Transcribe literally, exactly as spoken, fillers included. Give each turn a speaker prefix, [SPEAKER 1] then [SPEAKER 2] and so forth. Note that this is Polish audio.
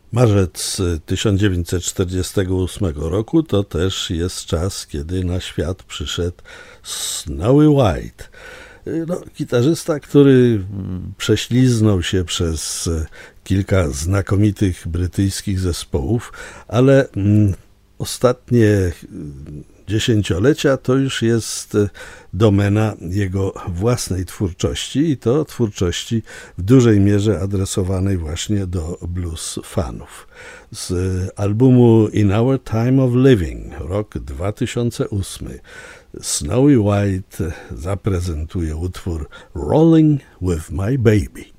[SPEAKER 1] Marzec tysiąc dziewięćset czterdziestego ósmego roku to też jest czas, kiedy na świat przyszedł Snowy White. No, gitarzysta, który prześliznął się przez kilka znakomitych brytyjskich zespołów, ale ostatnie dziesięciolecia to już jest domena jego własnej twórczości i to twórczości w dużej mierze adresowanej właśnie do blues fanów. Z albumu In Our Time of Living, rok dwa tysiące ósmy, Snowy White zaprezentuje utwór Rolling with My Baby.